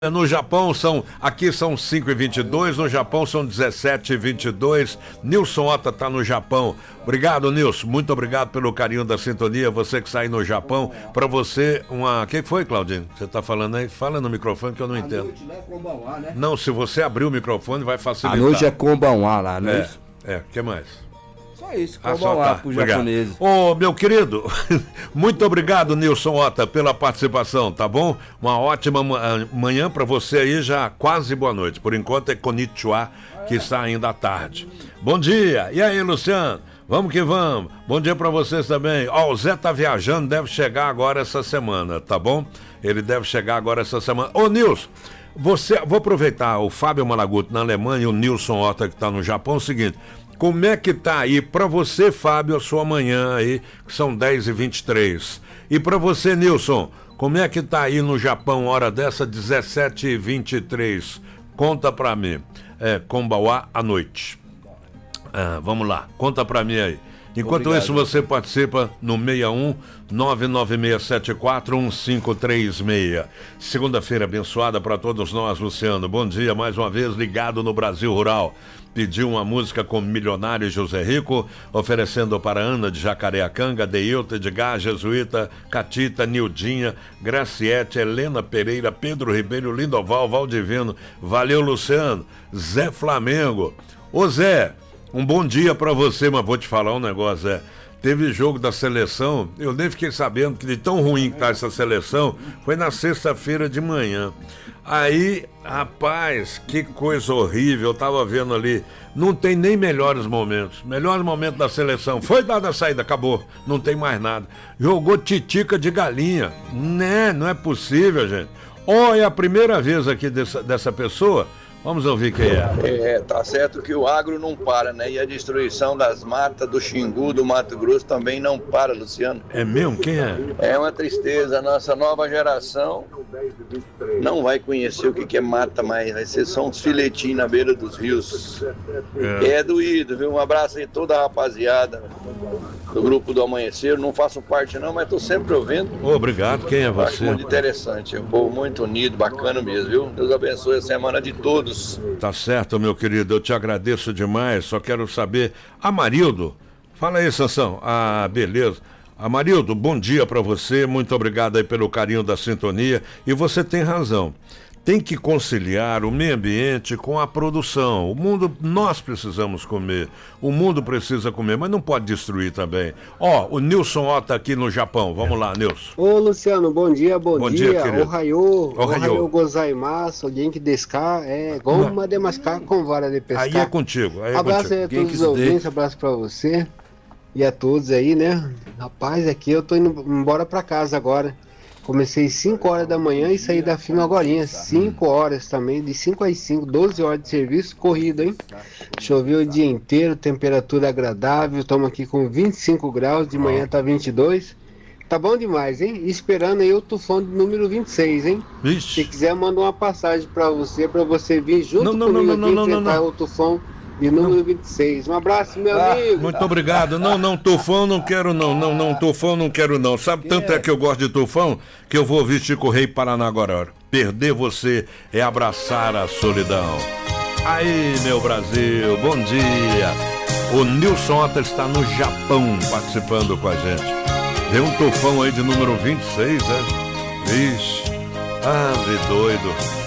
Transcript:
No Japão aqui são 5h22, no Japão são 17h22. Nilson Ota tá no Japão. Obrigado, Nilson, muito obrigado pelo carinho da sintonia. Você que está aí no Japão, para você o que foi, Claudinho? Você tá falando aí? Fala no microfone que eu não entendo. Noite, né? Kombawá, né? Não, se você abrir o microfone vai facilitar. A noite é Kombawá lá, não é isso? O que mais? Só isso, Kombawá pro japonês. Ô, meu querido, muito obrigado, Nilson Ota, pela participação, tá bom? Uma ótima manhã para você aí, já quase boa noite. Por enquanto é konnichiwa, que está ainda à tarde. Bom dia, e aí, Luciano? Vamos que vamos. Bom dia para vocês também. O Zé tá viajando, deve chegar agora essa semana, tá bom? Ele deve chegar agora essa semana. Ô, Nilson, vou aproveitar o Fábio Malaguti na Alemanha e o Nilson Ota que tá no Japão, é o seguinte... Como é que tá aí para você, Fábio, a sua manhã aí, que são 10h23? E para você, Nilson, como é que tá aí no Japão, hora dessa, 17h23? Conta para mim. Kombawá à noite. Vamos lá, conta para mim aí. Enquanto Obrigado. Isso, você participa no 61 99674 1536. Segunda-feira abençoada para todos nós, Luciano. Bom dia, mais uma vez, ligado no Brasil Rural. Pediu uma música com Milionário José Rico, oferecendo para Ana de Jacareacanga, Deilton, Edgar, Jesuíta, Catita, Nildinha, Graciete, Helena Pereira, Pedro Ribeiro, Lindoval, Valdivino. Valeu, Luciano. Zé Flamengo. Ô Zé, um bom dia pra você, mas vou te falar um negócio, Zé. Teve jogo da seleção, eu nem fiquei sabendo que de tão ruim que tá essa seleção, foi na sexta-feira de manhã. Aí, rapaz, que coisa horrível, eu tava vendo ali, não tem nem melhores momentos. Melhores momentos da seleção, foi dada a saída, acabou, não tem mais nada. Jogou titica de galinha, né? Não é possível, gente. É a primeira vez aqui dessa pessoa. Vamos ouvir quem é. Tá certo que o agro não para, né? E a destruição das matas do Xingu, do Mato Grosso também não para, Luciano. É mesmo? Quem é? É uma tristeza. A nossa nova geração não vai conhecer o que é mata mais. Vai ser só uns filetinhos na beira dos rios. É doído, viu? Um abraço aí toda a rapaziada do Grupo do Amanhecer. Não faço parte não, mas tô sempre ouvindo. Obrigado. Quem é você? Acho muito interessante. Um povo muito unido, bacana mesmo, viu? Deus abençoe a semana de todos. Tá certo, meu querido, eu te agradeço demais, só quero saber, Amarildo, fala aí, Sansão, beleza, Amarildo, bom dia pra você, muito obrigado aí pelo carinho da sintonia, e você tem razão, tem que conciliar o meio ambiente com a produção, nós precisamos comer, o mundo precisa comer, mas não pode destruir também. O Nilson Ota aqui no Japão, vamos lá, Nilson. Ô Luciano, bom dia, bom dia, querido. Ohayou gozaimasu, genki desu ka? Goma de mascar com vara de pescar. Aí é contigo, abraço aí a todos os ouvintes, abraço pra você e a todos aí, né? Rapaz, aqui eu tô indo embora pra casa agora. Comecei 5 horas da manhã e saí da firma agorinha, 5 horas também, de 5 às 5, 12 horas de serviço, corrido, hein? Choveu o dia inteiro, temperatura agradável, estamos aqui com 25 graus, de manhã tá 22, tá bom demais, hein? Esperando aí o tufão de número 26, hein? Ixi. Se quiser, manda uma passagem pra você vir junto comigo aqui enfrentar o tufão de número 26. Um abraço, meu amigo. Muito obrigado. Não, tufão não quero não, tufão não quero não. Sabe, tanto é que eu gosto de tufão, que eu vou ouvir Chico Rei Paraná agora. Perder você é abraçar a solidão. Aí, meu Brasil, bom dia. O Nilson Ota está no Japão participando com a gente. Tem um tufão aí de número 26, Vixe, ave doido.